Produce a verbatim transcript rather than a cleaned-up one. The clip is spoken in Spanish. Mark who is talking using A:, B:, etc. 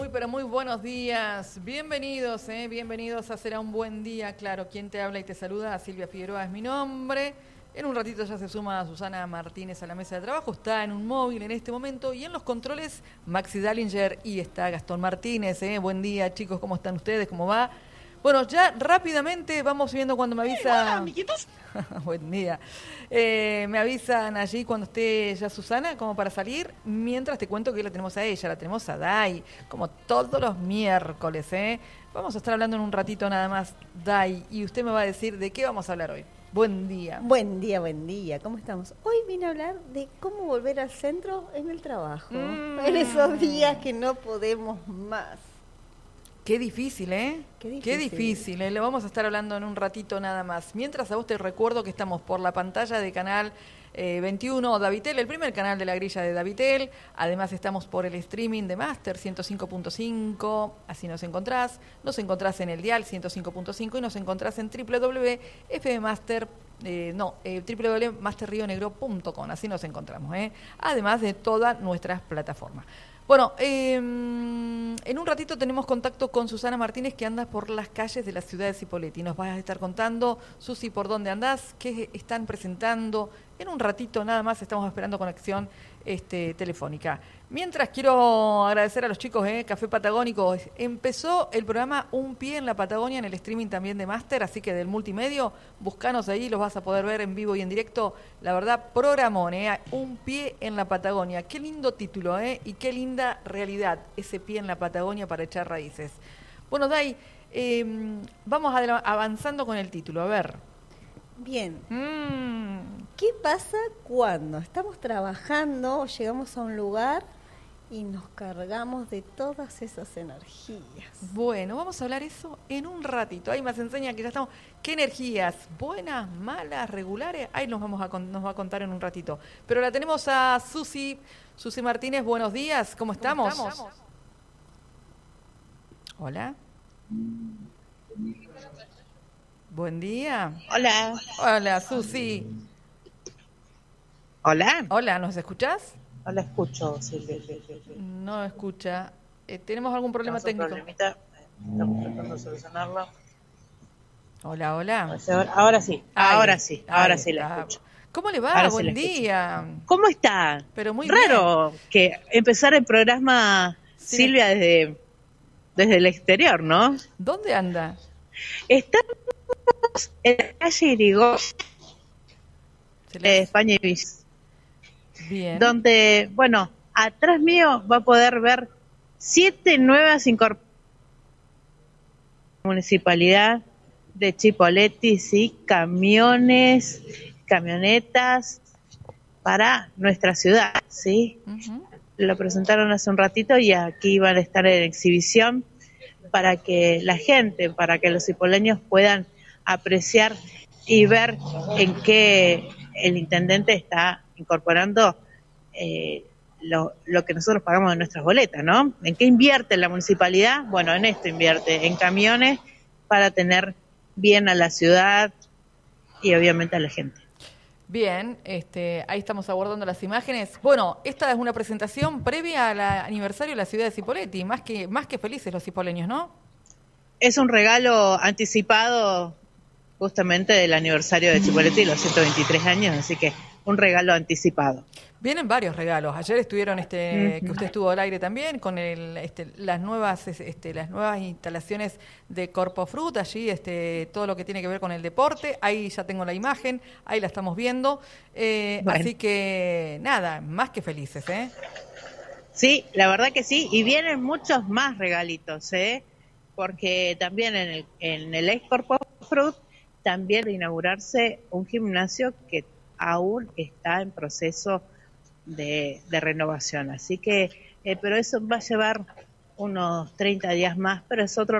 A: Muy, pero muy buenos días. Bienvenidos, eh, bienvenidos a Será un Buen Día. Claro, quien te habla y te saluda, Silvia Figueroa es mi nombre. En un ratito ya se suma Susana Martínez a la mesa de trabajo. Está en un móvil en este momento. Y en los controles, Maxi Dallinger y está Gastón Martínez. Eh. Buen día, chicos. ¿Cómo están ustedes? ¿Cómo va? Bueno, ya rápidamente vamos viendo cuando me avisa...
B: Hey, hola, amiguitos.
A: Buen día. Eh, me avisan allí cuando esté ya Susana, como para salir. Mientras te cuento que la tenemos a ella, la tenemos a Dai, como todos los miércoles. ¿eh? Vamos a estar hablando en un ratito nada más, Dai. Y usted me va a decir de qué vamos a hablar hoy. Buen día.
B: Buen día, buen día. ¿Cómo estamos? Hoy vine a hablar de cómo volver al centro en el trabajo. Mm. En esos días que no podemos más.
A: Qué difícil, ¿eh?
B: Qué difícil.
A: Qué difícil, ¿eh? Lo vamos a estar hablando en un ratito nada más. Mientras a vos te recuerdo que estamos por la pantalla de Canal eh, veintiuno Davitel, el primer canal de la grilla de Davitel. Además estamos por el streaming de Master ciento cinco punto cinco, así nos encontrás. Nos encontrás en el dial ciento cinco punto cinco y nos encontrás en doble u doble u doble u punto f m master, eh, no, eh, doble u doble u doble u punto master rio negro punto com, así nos encontramos, ¿eh? Además de todas nuestras plataformas. Bueno, eh, en un ratito tenemos contacto con Susana Martínez, que anda por las calles de la ciudad de Cipolletti. Nos vas a estar contando, Susi, por dónde andás, qué están presentando. En un ratito nada más estamos esperando conexión este, telefónica. Mientras quiero agradecer a los chicos, eh, Café Patagónico. Empezó el programa Un Pie en la Patagonia en el streaming también de Máster, así que del multimedio, buscanos ahí, los vas a poder ver en vivo y en directo. La verdad, programón, eh, Un Pie en la Patagonia. Qué lindo título, eh, y qué linda realidad ese pie en la Patagonia para echar raíces. Bueno, Dai, eh, vamos avanzando con el título, a ver.
B: Bien.
A: Mm.
B: ¿Qué pasa cuando estamos trabajando, llegamos a un lugar y nos cargamos de todas esas energías?
A: Bueno, vamos a hablar eso en un ratito. Ahí más enseña que ya estamos. ¿Qué energías? ¿Buenas, malas, regulares? Ahí nos vamos a nos va a contar en un ratito. Pero la tenemos a Susi, Susi Martínez. Buenos días. ¿Cómo estamos? ¿Cómo estamos? Hola. Buen día.
C: Hola.
A: Hola, Susi.
C: Hola.
A: Hola, ¿nos escuchás?
C: No la escucho, Silvia.
A: No escucha. Eh, ¿Tenemos algún problema técnico?
C: Problemita. Estamos tratando de solucionarlo.
A: Hola, hola.
C: Ahora sí,
A: Ahí,
C: ahora sí, ahora
A: ahí
C: sí
A: está.
C: la escucho.
A: ¿Cómo le va?
C: Ahora
A: Buen
C: sí
A: día.
C: ¿Cómo está?
A: Pero muy
C: Raro
A: bien.
C: que empezar el programa,
A: Sí.
C: Silvia, desde, desde el exterior, ¿no?
A: ¿Dónde anda?
C: Estamos en la calle Irigoyen,
A: Se
C: de
A: le-
C: España y Bis,
A: Bien.
C: donde, bueno, atrás mío va a poder ver siete nuevas incorporaciones municipalidad de Chipolletti, sí, camiones, camionetas para nuestra ciudad, sí.
A: Uh-huh.
C: Lo presentaron hace un ratito y aquí van a estar en exhibición para que la gente, para que los cipoleños puedan apreciar y ver en qué el intendente está incorporando eh, lo, lo que nosotros pagamos de nuestras boletas, ¿no? ¿En qué invierte la municipalidad? Bueno, en esto invierte, en camiones para tener bien a la ciudad y obviamente a la gente.
A: Bien, este, ahí estamos abordando las imágenes. Bueno, esta es una presentación previa al aniversario de la ciudad de Cipolletti. Más que, más que felices los cipoleños, ¿no?
C: Es un regalo anticipado justamente del aniversario de Chipolletti, los ciento veintitrés años, así que un regalo anticipado.
A: Vienen varios regalos. Ayer estuvieron, este,
C: Uh-huh.
A: que usted estuvo al aire también, con el, este, las nuevas, este, las nuevas instalaciones de Corpofrut, allí, este, todo lo que tiene que ver con el deporte. Ahí ya tengo la imagen, ahí la estamos viendo. Eh,
C: Bueno.
A: Así que nada, más que felices, ¿eh?
C: Sí, la verdad que sí, y vienen muchos más regalitos, ¿eh? Porque también en el, en el ex Corpofrut también de inaugurarse un gimnasio que aún está en proceso de, de renovación, así que, eh, pero eso va a llevar unos treinta días más, pero es otro